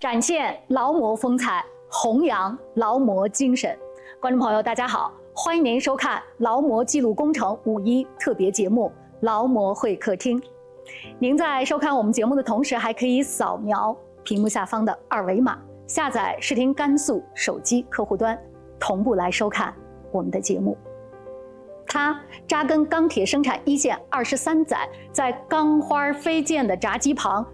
展现劳模风采，弘扬劳模精神。观众朋友，大家好，欢迎您收看劳模记录工程5·1特别节目《劳模会客厅》。您在收看我们节目的同时，还可以扫描屏幕下方的二维码，下载视听甘肃手机客户端，同步来收看我们的节目。他扎根钢铁生产一线23载，在钢花飞溅的闸机旁